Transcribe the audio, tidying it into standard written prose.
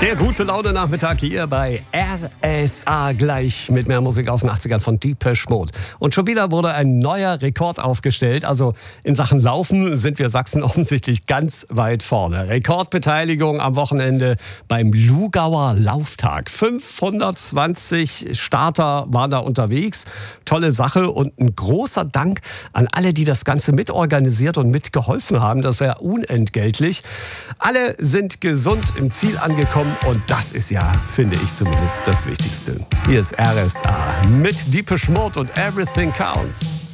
Der gute Laune-Nachmittag hier bei RSA, gleich mit mehr Musik aus den 80ern von Depeche Mode. Und schon wieder wurde ein neuer Rekord aufgestellt. Also in Sachen Laufen sind wir Sachsen offensichtlich ganz weit vorne. Rekordbeteiligung am Wochenende beim Lugauer Lauftag. 520 Starter waren da unterwegs. Tolle Sache und ein großer Dank an alle, die das Ganze mitorganisiert und mitgeholfen haben. Das ist ja unentgeltlich. Alle sind gesund im Ziel angekommen. Und das ist ja, finde ich zumindest, das Wichtigste. Hier ist RSA mit Depeche Mode und Everything Counts.